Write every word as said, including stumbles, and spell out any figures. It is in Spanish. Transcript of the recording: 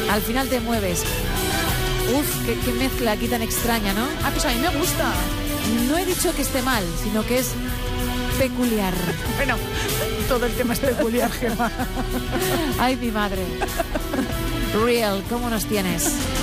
Al final te mueves. Uf, qué, qué mezcla aquí tan extraña, ¿no? Ah, pues a mí me gusta. No he dicho que esté mal, sino que es peculiar. Bueno, todo el tema es peculiar, Gemma. Ay, mi madre. Real, ¿cómo nos tienes?